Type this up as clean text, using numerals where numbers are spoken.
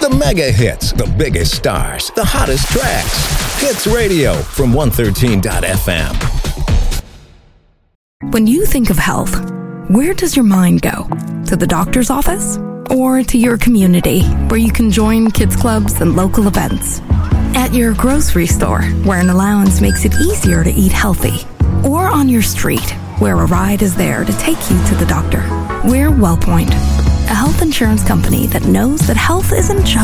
The mega hits, the biggest stars, the hottest tracks. Hits Radio from 113.fm. When you think of health, where does your mind go? To the doctor's office? Or to your community, where you can join kids clubs and local events? At your grocery store, where an allowance makes it easier to eat healthy? Or on your street, where a ride is there to take you to the doctor? We're WellPoint, a health insurance company that knows that health isn't just